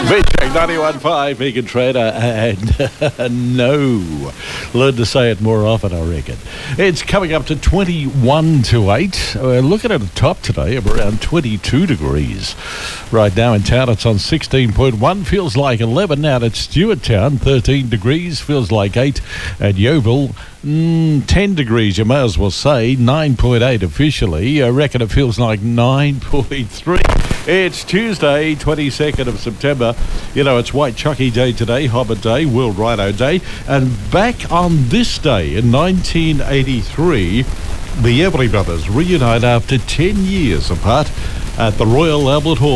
Check 91.5, Megan Trader, and no. Learn to say it more often, I reckon. It's coming up to 21 to 8. We're looking at the top today of around 22 degrees. Right now in town, it's on 16.1. Feels like 11 out at Stewarttown. 13 degrees, feels like 8 at Yeovil. 10 degrees, you may as well say. 9.8 officially. I reckon it feels like 9.3. It's Tuesday, 22nd of September. You know, it's White Chucky Day today, Hobbit Day, World Rhino Day. And back on this day in 1983, the Everly Brothers reunite after 10 years apart at the Royal Albert Hall.